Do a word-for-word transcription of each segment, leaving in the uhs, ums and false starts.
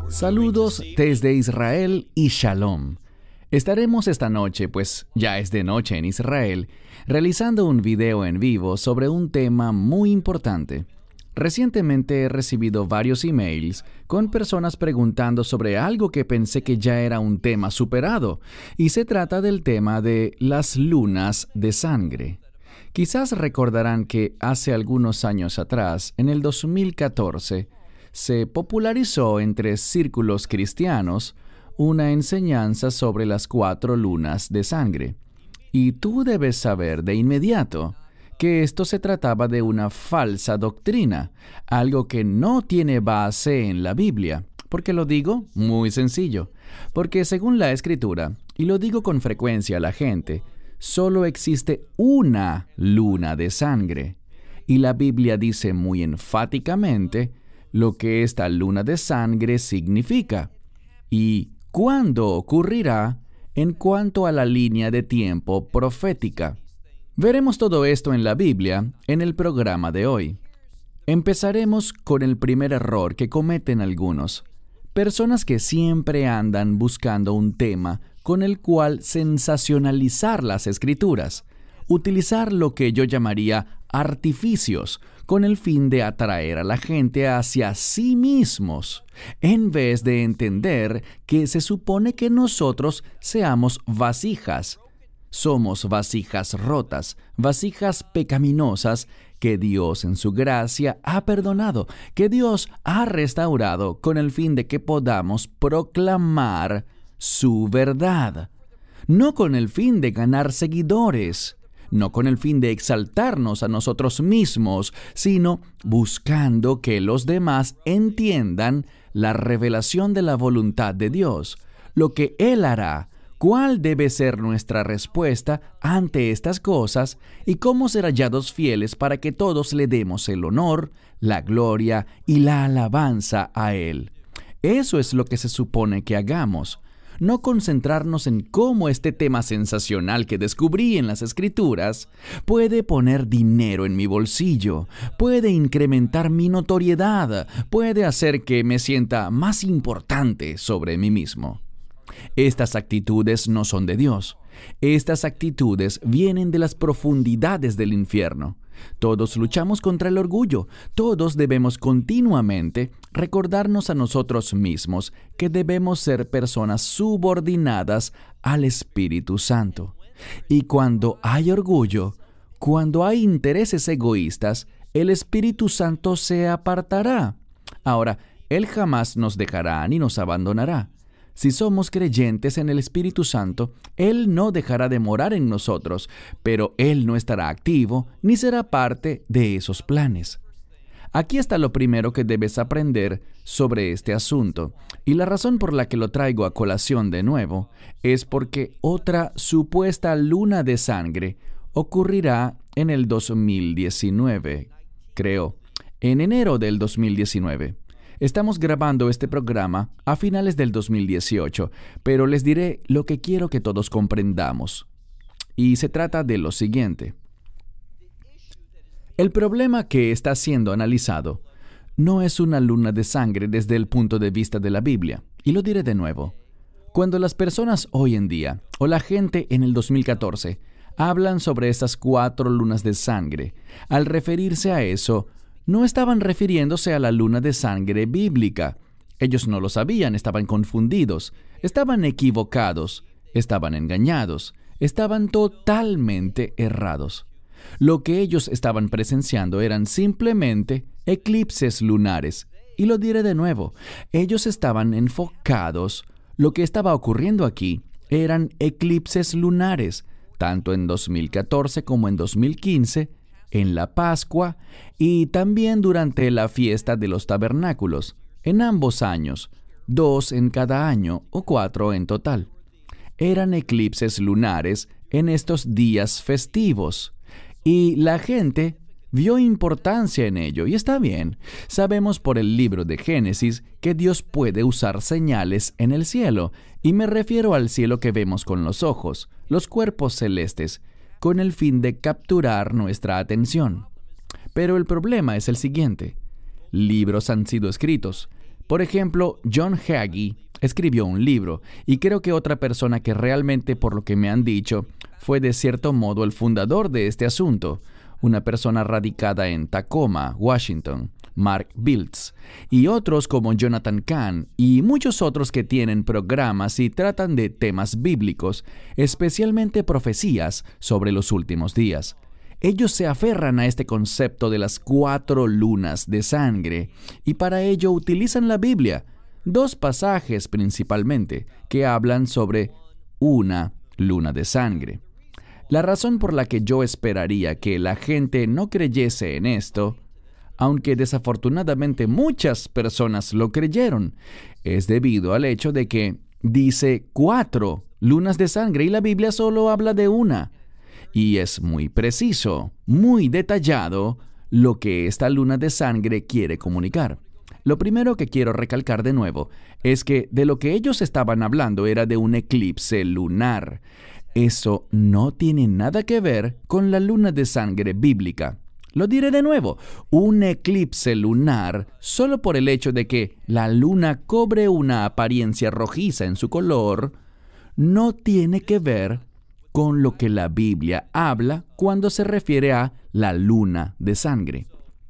Saludos desde Israel y Shalom. Estaremos esta noche, pues ya es de noche en Israel, realizando un video en vivo sobre un tema muy importante. Recientemente he recibido varios emails con personas preguntando sobre algo que pensé que ya era un tema superado, y se trata del tema de las lunas de sangre. Quizás recordarán que hace algunos años atrás, en el dos mil catorce, se popularizó entre círculos cristianos una enseñanza sobre las cuatro lunas de sangre. Y tú debes saber de inmediato que esto se trataba de una falsa doctrina, algo que no tiene base en la Biblia. ¿Por qué lo digo? Muy sencillo. Porque según la Escritura, y lo digo con frecuencia a la gente, solo existe una luna de sangre. Y la Biblia dice muy enfáticamente lo que esta luna de sangre significa y cuándo ocurrirá en cuanto a la línea de tiempo profética. Veremos todo esto en la Biblia en el programa de hoy. Empezaremos con el primer error que cometen algunos. Personas que siempre andan buscando un tema con el cual sensacionalizar las Escrituras, utilizar lo que yo llamaría artificios, con el fin de atraer a la gente hacia sí mismos, en vez de entender que se supone que nosotros seamos vasijas. Somos vasijas rotas, vasijas pecaminosas que Dios en su gracia ha perdonado, que Dios ha restaurado con el fin de que podamos proclamar su verdad, no con el fin de ganar seguidores, no con el fin de exaltarnos a nosotros mismos, sino buscando que los demás entiendan la revelación de la voluntad de Dios, lo que Él hará, cuál debe ser nuestra respuesta ante estas cosas y cómo ser hallados fieles para que todos le demos el honor, la gloria y la alabanza a Él. Eso es lo que se supone que hagamos. No concentrarnos en cómo este tema sensacional que descubrí en las Escrituras puede poner dinero en mi bolsillo, puede incrementar mi notoriedad, puede hacer que me sienta más importante sobre mí mismo. Estas actitudes no son de Dios. Estas actitudes vienen de las profundidades del infierno. Todos luchamos contra el orgullo. Todos debemos continuamente recordarnos a nosotros mismos que debemos ser personas subordinadas al Espíritu Santo. Y cuando hay orgullo, cuando hay intereses egoístas, el Espíritu Santo se apartará. Ahora, Él jamás nos dejará ni nos abandonará. Si somos creyentes en el Espíritu Santo, Él no dejará de morar en nosotros, pero Él no estará activo ni será parte de esos planes. Aquí está lo primero que debes aprender sobre este asunto, y la razón por la que lo traigo a colación de nuevo es porque otra supuesta luna de sangre ocurrirá en el dos mil diecinueve, creo, en enero del dos mil diecinueve. Estamos grabando este programa a finales del dos mil dieciocho, pero les diré lo que quiero que todos comprendamos. Y se trata de lo siguiente. El problema que está siendo analizado no es una luna de sangre desde el punto de vista de la Biblia. Y lo diré de nuevo. Cuando las personas hoy en día, o la gente en el dos mil catorce, hablan sobre estas cuatro lunas de sangre, al referirse a eso, no estaban refiriéndose a la luna de sangre bíblica. Ellos no lo sabían, estaban confundidos, estaban equivocados, estaban engañados, estaban totalmente errados. Lo que ellos estaban presenciando eran simplemente eclipses lunares. Y lo diré de nuevo, ellos estaban enfocados. Lo que estaba ocurriendo aquí eran eclipses lunares, tanto en dos mil catorce como en dos mil quince, en la Pascua y también durante la fiesta de los tabernáculos, en ambos años, dos en cada año o cuatro en total. Eran eclipses lunares en estos días festivos, y la gente vio importancia en ello, y está bien. Sabemos por el libro de Génesis que Dios puede usar señales en el cielo, y me refiero al cielo que vemos con los ojos, los cuerpos celestes, con el fin de capturar nuestra atención. Pero el problema es el siguiente. Libros han sido escritos, Por ejemplo, John Hagee escribió un libro, y creo que otra persona que realmente, por lo que me han dicho, fue de cierto modo el fundador de este asunto, una persona radicada en Tacoma, Washington, Mark Biltz, y otros como Jonathan Cahn y muchos otros que tienen programas y tratan de temas bíblicos, especialmente profecías sobre los últimos días. Ellos se aferran a este concepto de las cuatro lunas de sangre y para ello utilizan la Biblia, dos pasajes principalmente, que hablan sobre una luna de sangre. La razón por la que yo esperaría que la gente no creyese en esto, aunque desafortunadamente muchas personas lo creyeron, es debido al hecho de que dice cuatro lunas de sangre y la Biblia solo habla de una. Y es muy preciso, muy detallado lo que esta luna de sangre quiere comunicar. Lo primero que quiero recalcar de nuevo es que de lo que ellos estaban hablando era de un eclipse lunar. Eso no tiene nada que ver con la luna de sangre bíblica. Lo diré de nuevo, un eclipse lunar, solo por el hecho de que la luna cobre una apariencia rojiza en su color, no tiene que ver con lo que la Biblia habla cuando se refiere a la luna de sangre.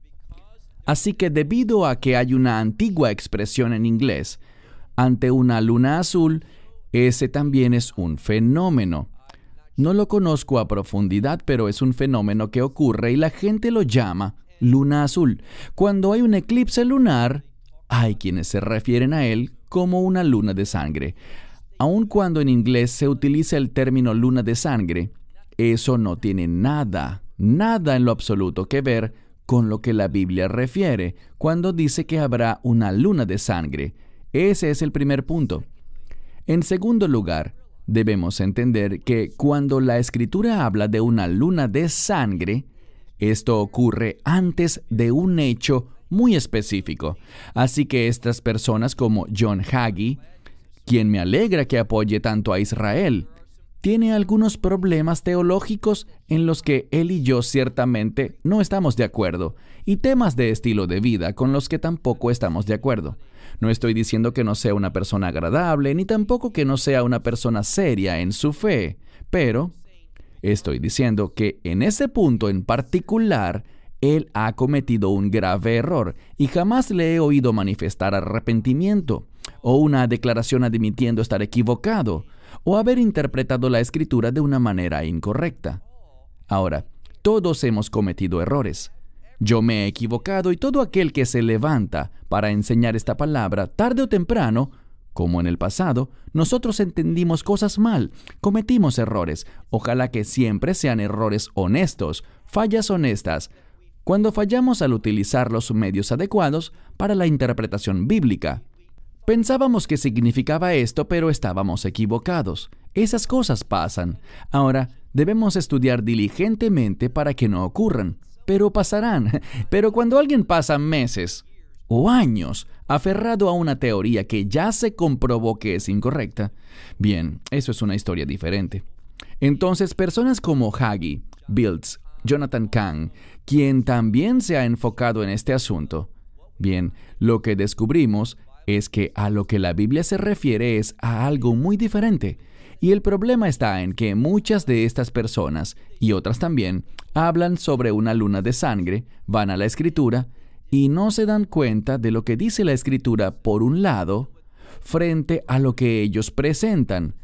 Así que debido a que hay una antigua expresión en inglés, ante una luna azul, ese también es un fenómeno. No lo conozco a profundidad, pero es un fenómeno que ocurre y la gente lo llama luna azul. Cuando hay un eclipse lunar, hay quienes se refieren a él como una luna de sangre. Aun cuando en inglés se utiliza el término luna de sangre, eso no tiene nada, nada en lo absoluto que ver con lo que la Biblia refiere cuando dice que habrá una luna de sangre. Ese es el primer punto. En segundo lugar, debemos entender que cuando la Escritura habla de una luna de sangre, esto ocurre antes de un hecho muy específico. Así que estas personas como John Hagee, quien me alegra que apoye tanto a Israel, tiene algunos problemas teológicos en los que él y yo ciertamente no estamos de acuerdo, y temas de estilo de vida con los que tampoco estamos de acuerdo. No estoy diciendo que no sea una persona agradable, ni tampoco que no sea una persona seria en su fe, pero estoy diciendo que en ese punto en particular, él ha cometido un grave error y jamás le he oído manifestar arrepentimiento o una declaración admitiendo estar equivocado o haber interpretado la Escritura de una manera incorrecta. Ahora, todos hemos cometido errores. Yo me he equivocado y todo aquel que se levanta para enseñar esta palabra, tarde o temprano, como en el pasado, nosotros entendimos cosas mal, cometimos errores. Ojalá que siempre sean errores honestos, fallas honestas, cuando fallamos al utilizar los medios adecuados para la interpretación bíblica. Pensábamos que significaba esto, pero estábamos equivocados. Esas cosas pasan. Ahora, debemos estudiar diligentemente para que no ocurran. Pero pasarán. Pero cuando alguien pasa meses o años aferrado a una teoría que ya se comprobó que es incorrecta, bien, eso es una historia diferente. Entonces, personas como Hagee, Biltz, Jonathan Cahn, quien también se ha enfocado en este asunto, bien, lo que descubrimos es que a lo que la Biblia se refiere es a algo muy diferente. Y el problema está en que muchas de estas personas, y otras también, hablan sobre una luna de sangre, van a la Escritura, y no se dan cuenta de lo que dice la Escritura por un lado, frente a lo que ellos presentan.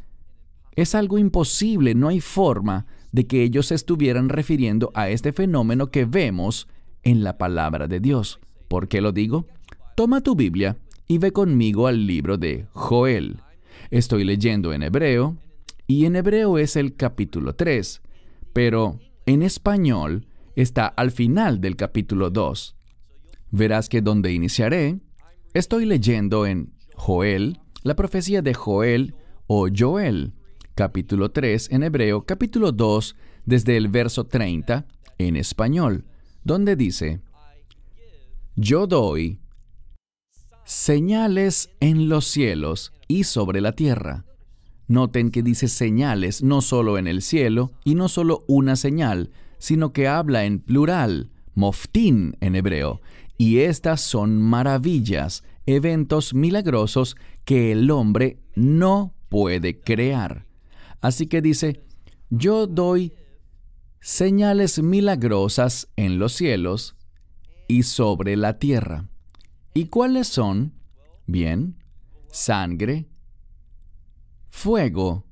Es algo imposible, no hay forma de que ellos se estuvieran refiriendo a este fenómeno que vemos en la palabra de Dios. ¿Por qué lo digo? Toma tu Biblia y ve conmigo al libro de Joel. Estoy leyendo en hebreo, y en hebreo es el capítulo tres, pero en español está al final del capítulo dos. Verás que donde iniciaré, estoy leyendo en Joel, la profecía de Joel o Joel, capítulo tres en hebreo, capítulo dos, desde el verso treinta en español, donde dice: Yo doy señales en los cielos y sobre la tierra. Noten que dice señales no solo en el cielo y no solo una señal, sino que habla en plural, moftín en hebreo, y estas son maravillas, eventos milagrosos que el hombre no puede crear. Así que dice, yo doy señales milagrosas en los cielos y sobre la tierra. ¿Y cuáles son? Bien, sangre, fuego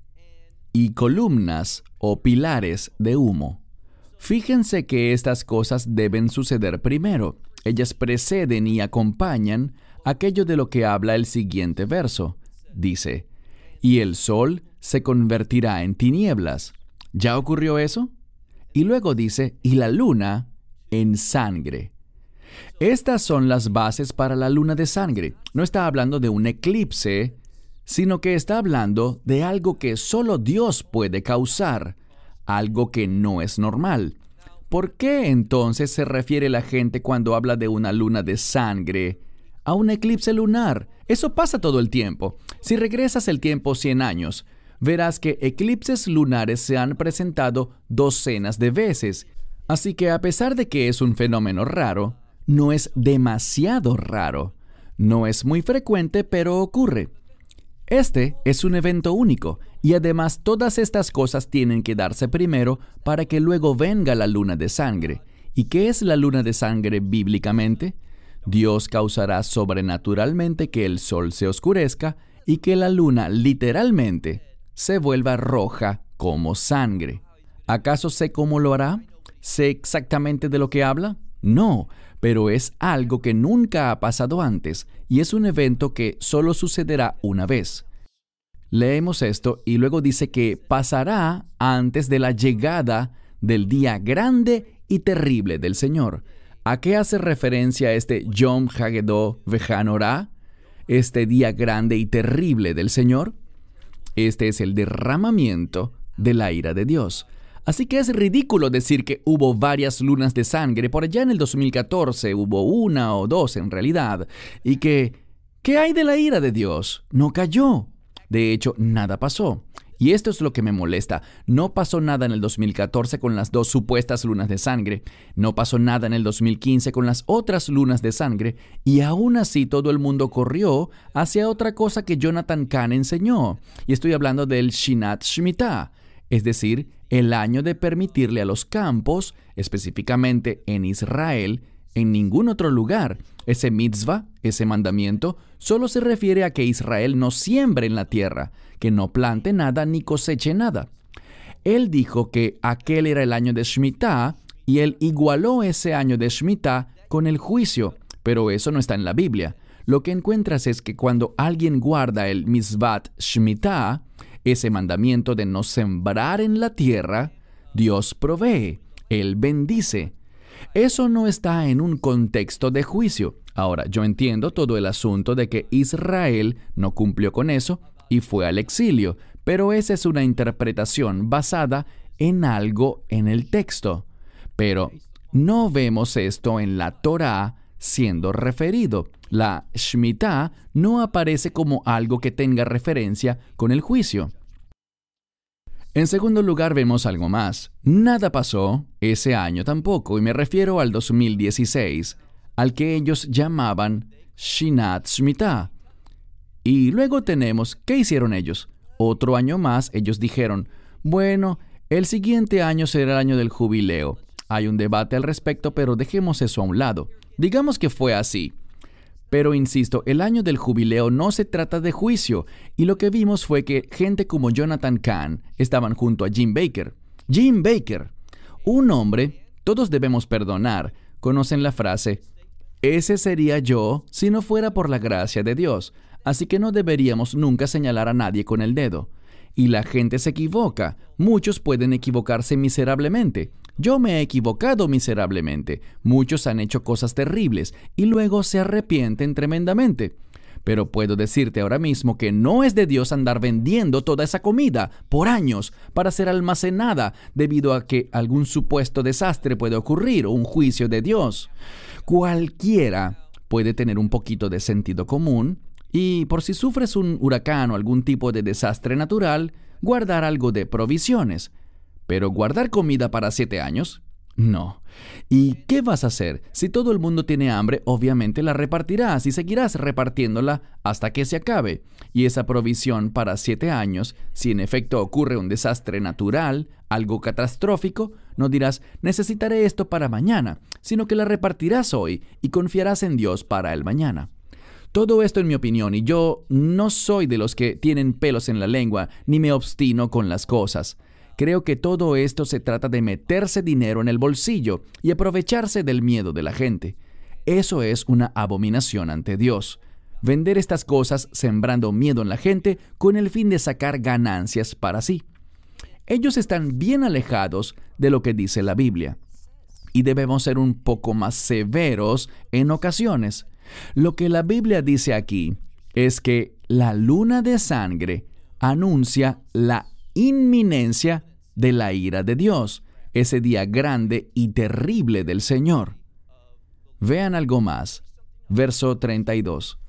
y columnas o pilares de humo. Fíjense que estas cosas deben suceder primero. Ellas preceden y acompañan aquello de lo que habla el siguiente verso. Dice, y el sol se convertirá en tinieblas. ¿Ya ocurrió eso? Y luego dice, y la luna en sangre. Estas son las bases para la luna de sangre. No está hablando de un eclipse, sino que está hablando de algo que solo Dios puede causar, algo que no es normal. ¿Por qué entonces se refiere la gente cuando habla de una luna de sangre a un eclipse lunar? Eso pasa todo el tiempo. Si regresas el tiempo cien años, verás que eclipses lunares se han presentado docenas de veces. Así que a pesar de que es un fenómeno raro, no es demasiado raro. No es muy frecuente, pero ocurre. Este es un evento único, y además todas estas cosas tienen que darse primero para que luego venga la luna de sangre. ¿Y qué es la luna de sangre bíblicamente? Dios causará sobrenaturalmente que el sol se oscurezca y que la luna literalmente se vuelva roja como sangre. ¿Acaso sé cómo lo hará? ¿Sé exactamente de lo que habla? No, pero es algo que nunca ha pasado antes y es un evento que solo sucederá una vez. Leemos esto y luego dice que pasará antes de la llegada del día grande y terrible del Señor. ¿A qué hace referencia este Yom Hagedol Vehanorá? Este día grande y terrible del Señor. Este es el derramamiento de la ira de Dios. Así que es ridículo decir que hubo varias lunas de sangre. Por allá en el dos mil catorce hubo una o dos en realidad. Y que, ¿qué hay de la ira de Dios? No cayó. De hecho, nada pasó. Y esto es lo que me molesta. No pasó nada en el dos mil catorce con las dos supuestas lunas de sangre. No pasó nada en el dos mil quince con las otras lunas de sangre. Y aún así todo el mundo corrió hacia otra cosa que Jonathan Cahn enseñó. Y estoy hablando del Shinat Shemitah. Es decir, el año de permitirle a los campos, específicamente en Israel, en ningún otro lugar. Ese mitzvah, ese mandamiento, solo se refiere a que Israel no siembre en la tierra, que no plante nada ni coseche nada. Él dijo que aquel era el año de Shemitah y él igualó ese año de Shemitah con el juicio, pero eso no está en la Biblia. Lo que encuentras es que cuando alguien guarda el Mitzvat Shemitah, ese mandamiento de no sembrar en la tierra, Dios provee, Él bendice. Eso no está en un contexto de juicio. Ahora, yo entiendo todo el asunto de que Israel no cumplió con eso y fue al exilio, pero esa es una interpretación basada en algo en el texto. Pero no vemos esto en la Torá siendo referido. La Shemitah no aparece como algo que tenga referencia con el juicio. En segundo lugar, vemos algo más. Nada pasó ese año tampoco, y me refiero al dos mil dieciséis, al que ellos llamaban Shinat Shemitah. Y luego tenemos, ¿qué hicieron ellos? Otro año más, ellos dijeron, bueno, el siguiente año será el año del jubileo. Hay un debate al respecto, pero dejemos eso a un lado. Digamos que fue así. Pero insisto, el año del jubileo no se trata de juicio, y lo que vimos fue que gente como Jonathan Cahn estaban junto a Jim Bakker. Jim Bakker, un hombre, todos debemos perdonar, conocen la frase, ese sería yo si no fuera por la gracia de Dios, así que no deberíamos nunca señalar a nadie con el dedo. Y la gente se equivoca, muchos pueden equivocarse miserablemente. Yo me he equivocado miserablemente. Muchos han hecho cosas terribles y luego se arrepienten tremendamente. Pero puedo decirte ahora mismo que no es de Dios andar vendiendo toda esa comida por años para ser almacenada debido a que algún supuesto desastre puede ocurrir o un juicio de Dios. Cualquiera puede tener un poquito de sentido común y por si sufres un huracán o algún tipo de desastre natural, guardar algo de provisiones. Pero guardar comida para siete años, No. ¿Y qué vas a hacer? Si todo el mundo tiene hambre, obviamente la repartirás y seguirás repartiéndola hasta que se acabe. Y esa provisión para siete años, si en efecto ocurre un desastre natural, algo catastrófico, no dirás, necesitaré esto para mañana, sino que la repartirás hoy y confiarás en Dios para el mañana. Todo esto en mi opinión, y yo no soy de los que tienen pelos en la lengua, ni me obstino con las cosas. Creo que todo esto se trata de meterse dinero en el bolsillo y aprovecharse del miedo de la gente. Eso es una abominación ante Dios. Vender estas cosas sembrando miedo en la gente con el fin de sacar ganancias para sí. Ellos están bien alejados de lo que dice la Biblia. Y debemos ser un poco más severos en ocasiones. Lo que la Biblia dice aquí es que la luna de sangre anuncia la inminencia de la ira de Dios, ese día grande y terrible del Señor. Vean algo más. Verso treinta y dos.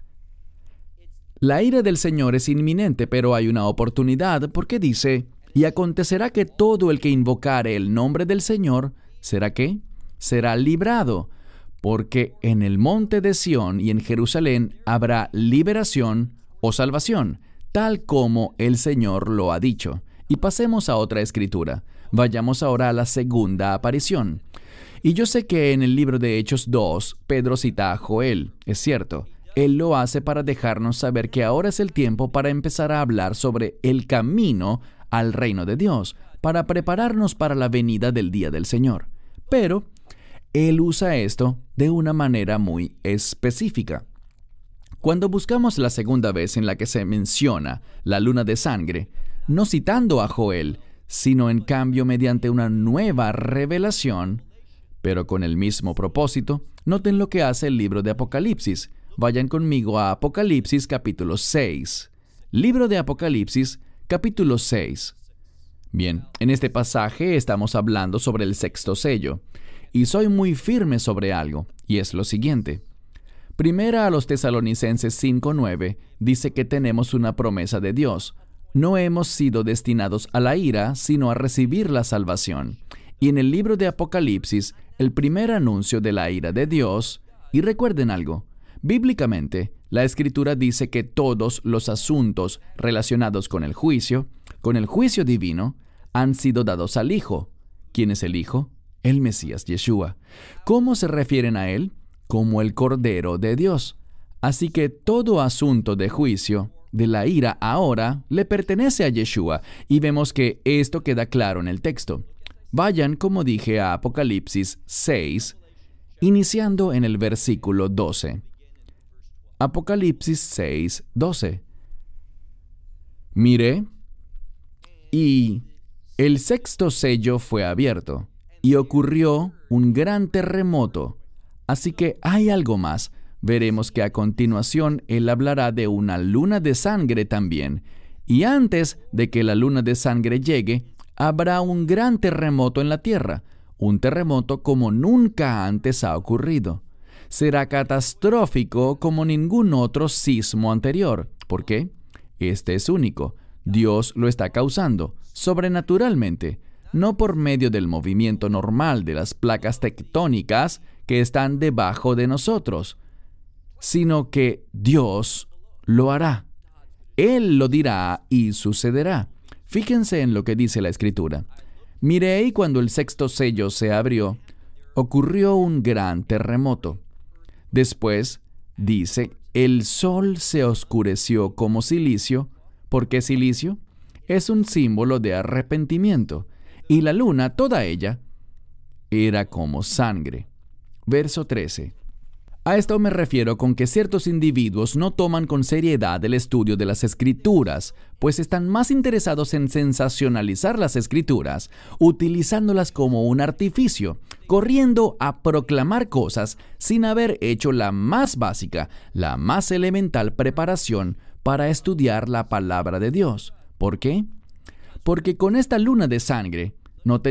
La ira del Señor es inminente, pero hay una oportunidad, porque dice, y acontecerá que todo el que invocare el nombre del Señor, ¿será qué? Será librado, porque en el monte de Sión y en Jerusalén habrá liberación o salvación, tal como el Señor lo ha dicho. Y pasemos a otra escritura. Vayamos ahora a la segunda aparición. Y yo sé que en el libro de Hechos dos, Pedro cita a Joel, es cierto. Él lo hace para dejarnos saber que ahora es el tiempo para empezar a hablar sobre el camino al reino de Dios, para prepararnos para la venida del día del Señor. Pero él usa esto de una manera muy específica. Cuando buscamos la segunda vez en la que se menciona la luna de sangre, no citando a Joel, sino en cambio mediante una nueva revelación, pero con el mismo propósito, noten lo que hace el libro de Apocalipsis. Vayan conmigo a Apocalipsis capítulo seis. Libro de Apocalipsis capítulo seis. Bien, en este pasaje estamos hablando sobre el sexto sello, y soy muy firme sobre algo, y es lo siguiente. Primera a los Tesalonicenses cinco nueve dice que tenemos una promesa de Dios. No hemos sido destinados a la ira, sino a recibir la salvación. Y en el libro de Apocalipsis, el primer anuncio de la ira de Dios, y recuerden algo, bíblicamente, la Escritura dice que todos los asuntos relacionados con el juicio, con el juicio divino, han sido dados al Hijo. ¿Quién es el Hijo? El Mesías Yeshua. ¿Cómo se refieren a Él? Como el Cordero de Dios. Así que todo asunto de juicio, de la ira ahora, le pertenece a Yeshua, y vemos que esto queda claro en el texto. Vayan, como dije, a Apocalipsis seis, iniciando en el versículo doce. Apocalipsis seis, doce. Miré, y el sexto sello fue abierto, y ocurrió un gran terremoto. Así que hay algo más. Veremos que a continuación él hablará de una luna de sangre también. Y antes de que la luna de sangre llegue, habrá un gran terremoto en la tierra, un terremoto como nunca antes ha ocurrido. Será catastrófico como ningún otro sismo anterior. ¿Por qué? Este es único. Dios lo está causando, sobrenaturalmente, no por medio del movimiento normal de las placas tectónicas que están debajo de nosotros, sino que Dios lo hará. Él lo dirá y sucederá. Fíjense en lo que dice la Escritura. Miré y cuando el sexto sello se abrió, ocurrió un gran terremoto. Después, dice, el sol se oscureció como cilicio. ¿Por qué cilicio? Es un símbolo de arrepentimiento. Y la luna, toda ella, era como sangre. Verso trece. A esto me refiero con que ciertos individuos no toman con seriedad el estudio de las Escrituras, pues están más interesados en sensacionalizar las Escrituras, utilizándolas como un artificio, corriendo a proclamar cosas sin haber hecho la más básica, la más elemental preparación para estudiar la palabra de Dios. ¿Por qué? Porque con esta luna de sangre no tenemos